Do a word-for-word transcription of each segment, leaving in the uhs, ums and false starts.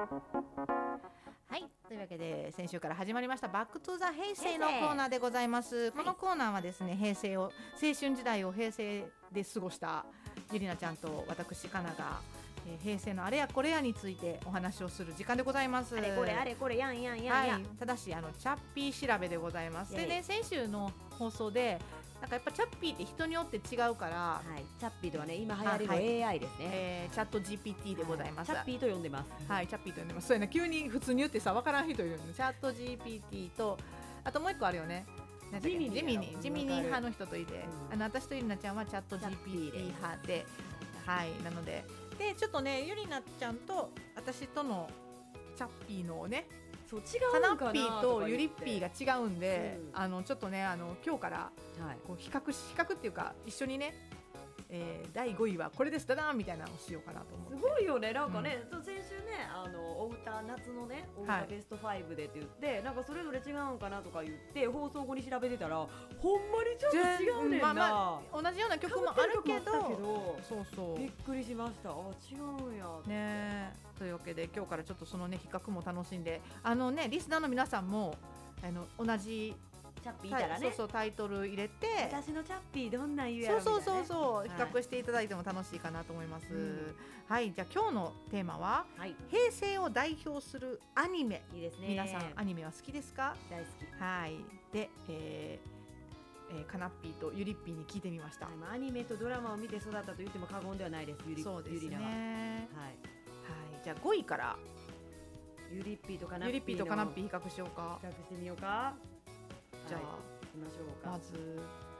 はい、というわけで先週から始まりましたバックトゥザ平成のコーナーでございます。このコーナーはですね、平成を青春時代を平成で過ごしたゆりなちゃんと私かなが、えー、平成のあれやこれやについてお話をする時間でございます。 あれこれあれこれやんやんやんやん、 はい、ただしあのチャッピー調べでございます。でね、先週の放送でなんかやっぱチャッピーって人によって違うから、 はい、チャッピーとはね今流行りの エーアイ ですね、 えー、チャット ジーピーティー でございます、 はい、チャッピーと呼んでます。 はい、チャッピーと呼んでます。そうやな、急に普通に言ってさ分からん人いるの。チャット ジーピーティー とあともう一個あるよね、 ジミニジミニジミニ派の人といて、うん、あの私とゆりなちゃんはチャット ジーピーティー 派で、はい、なのででちょっとねゆりなちゃんと私とのチャッピーのね、 そう違うカナッピーとユリッピーが違うんで、うん、あのちょっとねあの今日からこう比較し比較っていうか一緒にね、えー、だいごいはこれですだなみたいなのをしようかなと思って。 すごいよね、なんかね、うん、先週ねあのお歌夏のねお歌ベストファイブでって言って、はい、なんかそれぞれ違うんかなとか言って放送後に調べてたらほんまにちょっと違うねんな、まあまあ、 同じような曲もあるけどそうそうびっくりしました。あ違うんやね。というわけで今日からちょっとそのね比較も楽しんで、あのねリスナーの皆さんもあの同じチャッピーいたらね、 そうそうタイトル入れて私のチャッピーどんなん言うやろみたいな、ね、 そうそうそうそう、比較していただいても楽しいかなと思います、うん、はい。じゃあ今日のテーマは、はい、平成を代表するアニメ。 いいですね。 皆さんアニメは好きですか？ 大好き。 はいで、えーえー、カナッピーとユリッピーに聞いてみました、 はい、アニメとドラマを見て育ったと言っても過言ではないです。ユリそうですね、 ユリナは、はいはい、 じゃあごいからユリッピーとカナッピーのユリッピーとカナッピー比較しようか。 比較してみようか。 じゃあ、はい行きましょうか。 まず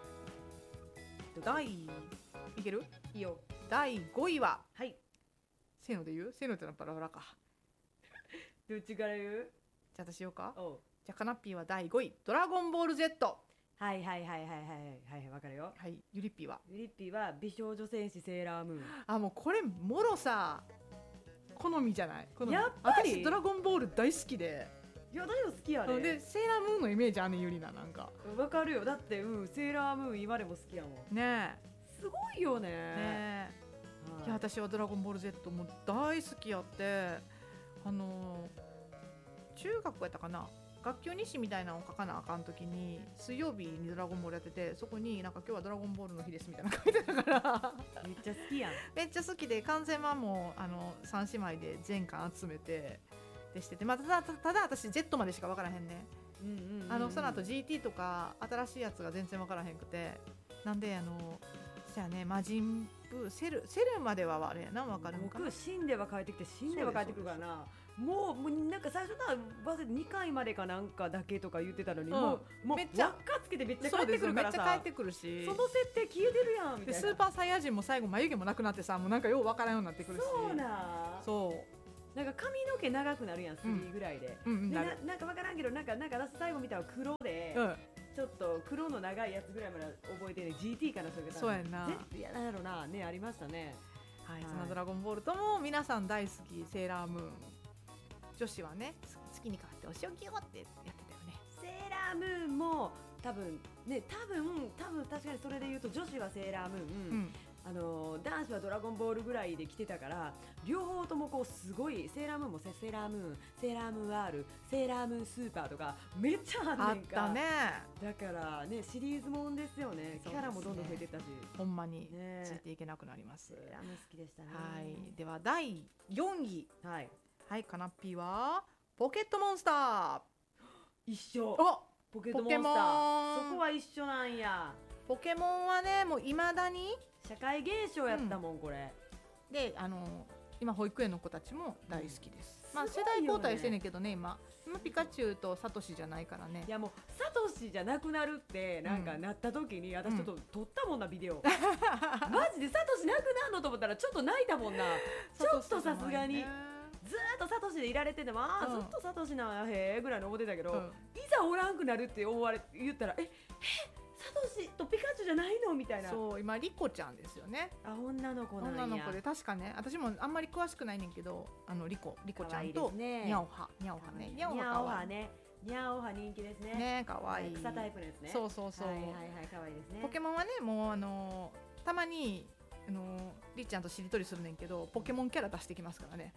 第いける？ いいよ。 だいごいは、 はい、 せーので言う？せーのってのはバラバラか。 どっちから言う？ じゃあ私言おうか。 おう。 じゃあカナッピーはだいごいドラゴンボール Z。 はいはいはいはいはいはいわかるよ。 はい。ユリッピーはユリッピーは美少女戦士セーラームーン。 あ、もうこれもろさ好みじゃない？好み。 やっぱり私ドラゴンボール大好きで、 いや誰も好きやね。 でセーラームーンのイメージあんねんユリナ。なんかわかるよ。だってうんセーラームーン今でも好きやもんね。えすごいよね。ねえ、はい、いや私はドラゴンボール Z も大好きやって、あのー、中学校やったかな、学級日誌みたいなのを書かなあかんときに水曜日にドラゴンボールやってて、そこになんか今日はドラゴンボールの日ですみたいなの書いてたからめっちゃ好きやん。 めっちゃ好きで、完全版もあのさん姉妹で全巻集めてでしてて、まあ、ただただ私 Z までしか分からへんね、うんうんうん、あのその後 ジーティー とか新しいやつが全然分からへんくて、なんであのそやね、魔人ブーセルセルまではあれやな、分かるんかな。 僕死んでは帰ってきて死んでは帰ってくるからな。もう、もうなんか最初な忘れてにかいまでかなんかだけとか言ってたのに、うん、もうもうめっちゃ輪っかつけてめっちゃ帰ってくるからさ、 めっちゃ帰ってくるし、 その設定消えてるやんみたいな。 でスーパーサイヤ人も最後眉毛もなくなってさ、もうなんかよう分からんようになってくるし、 そうなそうなんか髪の毛長くなるやん、スリーぐらいで、うんうん、で な, なんか分からんけど、なんかなんか私最後見たら黒で、うん、ちょっと黒の長いやつぐらいまで覚えてね、 ジーティー かな、それがそうやんな、 全部やなんやろな、ね、ありましたね。 はい、はい、そのドラゴンボールとも皆さん大好きセーラームーン、女子はね好きに変わってお仕置きよってやってたよね。 セーラームーンも多分ね、多分多分確かにそれで言うと女子はセーラームーン、うん、あの男子はドラゴンボールぐらいで来てたから、両方ともこうすごい、セーラームーンもセーラームーン、セーラームーン R、セーラームーンスーパーとかめっちゃあんねんか。 あったね。 だからねシリーズもんですよね。キャラもどんどん増えてったし、 ほんまについていけなくなります。 セーラームーン好きでしたね。 はい、ではだいよんい、 はいはい、カナッピーはポケットモンスター。 一緒。ポケットモンスター、そこは一緒なんや。 ポケモンはねもういまだに社会現象やったもん、うん、これで、あの今保育園の子たちも大好きです、うん、まあ世代交代してんねんけどね、今今ピカチュウとサトシじゃないからね。 いやもうサトシじゃなくなるってなんかなった時に、うん、私ちょっと撮ったもんなビデオ、マジでサトシなくなるのと思ったらちょっと泣いたもんなちょっとさすがにずーっとサトシでいられてても、あー、うん、ずっとサトシなんやへーぐらいの思ってたけど、うん、いざおらんくなるって思われ言ったら、ええサトシとピカチュウじゃないのみたいな。 そう、今リコちゃんですよね。 あ、女の子なんや。 女の子で確かね、私もあんまり詳しくないねんけど、あのリコリコちゃんとニャオハニャオハね、 ニャオハね、ニャオハ人気ですね。 ね、可愛い。 草タイプですね。 そうそうそう。 はいはいはい、可愛いですね。 ポケモンはね、もうあのたまにあのりっちゃんとしりとりするねんけど、ポケモンキャラ出してきますからね。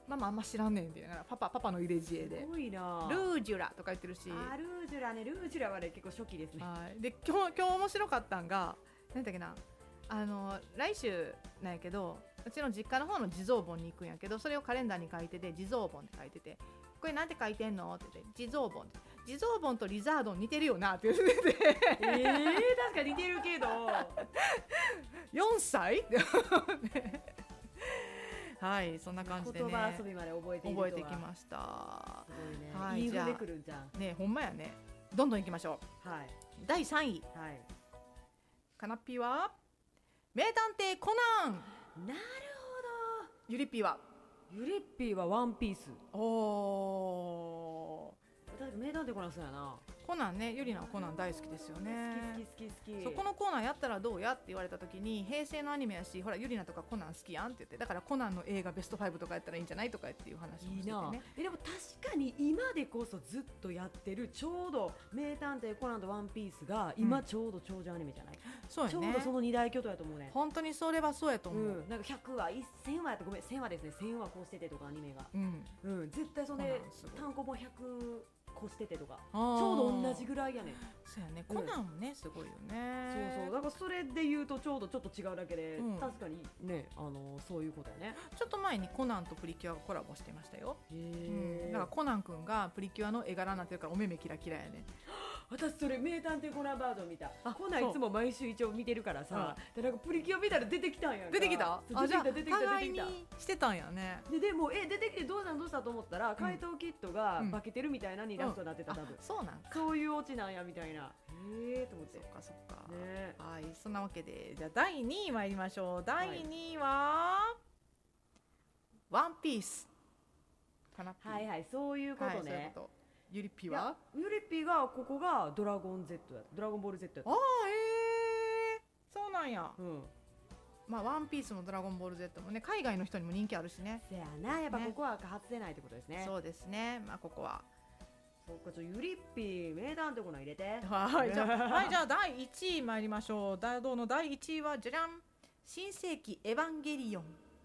ママあんま知らんねんって言いながらパパパパの入れ知恵ですごいな。 ルージュラとか言ってるし、 あルージュラね、ルージュラはね結構初期ですね。 はいで今日今日面白かったんが何だっけな、あの来週なんやけどうちの実家の方の地蔵盆に行くんやけど、それをカレンダーに書いてて地蔵盆って書いてて、これなんて書いてんのって言って地蔵盆って、地蔵盆とリザードン似てるよなって言っててえー、確かに似てるけどよんさいはいそんな感じでね言葉遊びまで覚えているとは覚えてきました。 すごいね、 はい、 いい風でじゃあくるんじゃん。 ねほんまやね、どんどんいきましょう。 はいだいさんいはいかなっぴーは名探偵コナン、 なるゆりっぴーはほど。ゆりっぴーはワンピース。 おー確か名探偵コナンそうやな。 コナンね、ゆりなはコナン大好きですよね。 好き好き好き好き。 そこのコーナーやったらどうやって言われた時に、平成のアニメやしほらゆりなとかコナン好きやんって言って、だからコナンの映画ベストファイブとかやったらいいんじゃないとかっていう話をしてていいなね。 えでも確かに今でこそずっとやってるちょうど名探偵コナンとワンピースが今ちょうど長寿アニメじゃない、 そうやね、 ちょうどその二大巨頭やと思うね。 本当にそれはそうやと思う、 うん、なんかひゃくわせんわやったごめんせんわですね、せんわこうしててとかアニメが、 うんうん、絶対それコナンすごい単行本ひゃくこしててとかちあーょうど同じぐらいやねん。 そうやね、コナンもねすごいよね。 そうそう、だからそれで言うとちょうどちょっと違うだけで、 うん確かにね、あのそういうことやね。 ちょっと前にコナンとプリキュアがコラボしてましたよ。 へうん、 え、 だからコナン君がプリキュアの絵柄になってるからお目目キラキラやね。 私それ名探偵コナンバージョン見た。 あコナンいつも毎週一応見てるからさ、でなんかプリキュア見たら出てきたんやんか。 出てきたそう出てきた出てきた出互いにてきた。 してたんやね。 ででもえ出てきてどうしたんどうしたと思ったら、怪盗キッドがうん化けてるみたいなにラストになってた、多分あそうなんか。 そういうオチなんやみたいな。へえと思ってそっかそっか、 ね。 はいそんなわけでじゃあだいにい参りましょう。だいにいは、ワンピースかな。 はいはい、そういうことね。 はいそういうこと。ゆりっぴいやはゆりっぴがここがドラゴン Z やドラゴンボール Z やった。 ああへえそうなんや。 うん。 まあワンピースもドラゴンボール Z もね海外の人にも人気あるしね。 せやな、やっぱここは外せないってことですね。 そうですね、まあここはそうか、ちょゆりっぴ名探偵コナン入れて。 はいじゃあ、はい、じゃあだいいちい参りましょう。大道のだいいちいはじゃじゃん、新世紀エヴァンゲリオン。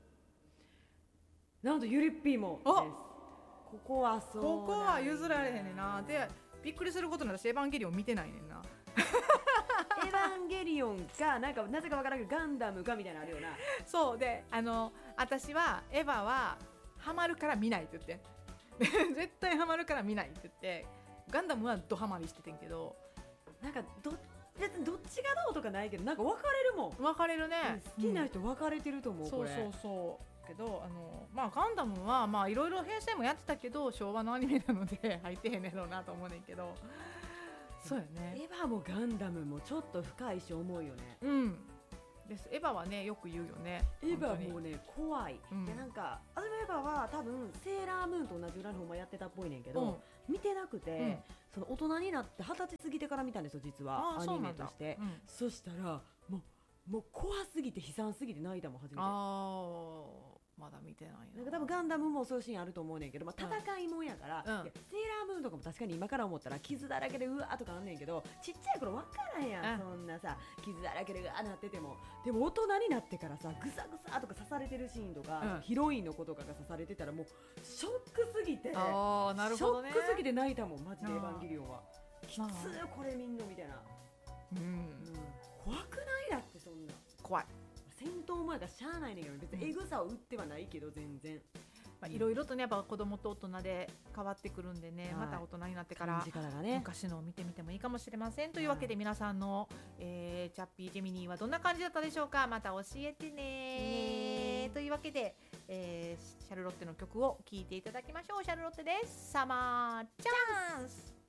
なんとゆりっぴもです。 あここはそうなんや。 ここは譲られへんねんな。でびっくりすることに私エヴァンゲリオン見てないねんな。 エヴァンゲリオンかなんかなぜかわからんけどガンダムかみたいなのあるよな。 そうであの私はエヴァはハマるから見ないって言って絶対ハマるから見ないって言って、ガンダムはドハマりしててんけど、 なんかど別にどっちがどうとかないけどなんか分かれるもん。 分かれるね、 好きな人分かれてると思う、これ。 そうそうそうけどあの、まあ、ガンダムはまあいろいろ平成もやってたけど昭和のアニメなので入ってへんねやろうなと思うねんけど、そうやね。 エヴァもガンダムもちょっと深いし重いよね。 うんですエヴァはねよく言うよね。 エヴ本当にァもね怖い、 うんいやなんかあのエヴァは多分セーラームーンと同じ裏の方もやってたっぽいねんけど、 うん見てなくて、 うんその大人になって二十歳過ぎてから見たんですよ実はあーアニそうなんだメとして。 うんそしたらもうもう怖すぎて悲惨すぎて泣いたもん初めて。 あーまだ見てないな。 なんか多分ガンダムもそういうシーンあると思うねんけど、まあ、戦いもんやから、 うんいやセーラームーンとかも確かに今から思ったら傷だらけでうわーとかあんねんけど、ちっちゃい頃分からんやん、 うんそんなさ傷だらけでうわーなってても。でも大人になってからさグサグサとか刺されてるシーンとか、 うんヒロインの子とかが刺されてたらもうショックすぎて、 あーなるほどね。 ショックすぎて泣いたもんマジでエヴァンゲリオンは。きつまあーこれみんなみたいな、 うんうん、怖くないだってそんな怖い。 戦闘前がしゃあないねんけど別にエグさを打ってはないけど全然まあいろいろとねやっぱ子供と大人で変わってくるんでね、 はいまた大人になってから感じ方がね。 昔のを見てみてもいいかもしれません。というわけで皆さんの、えーチャッピージェミニーはどんな感じだったでしょうか。また教えてね。というわけで、えーシャルロッテの曲を聴いていただきましょう。シャルロッテです。サマーチャンス。